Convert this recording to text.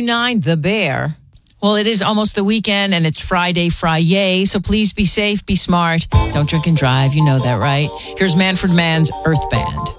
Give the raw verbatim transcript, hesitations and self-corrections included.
nine, The Bear. Well, it is almost the weekend and it's Friday, Fri-yay. So please be safe, be smart. Don't drink and drive. You know that, right? Here's Manfred Mann's Earth Band.